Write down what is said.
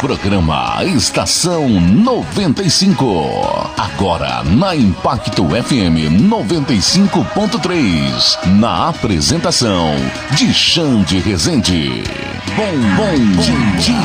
Programa Estação 95. Agora na Impacto FM 95.3. Na apresentação de Xande Rezende. Bom dia.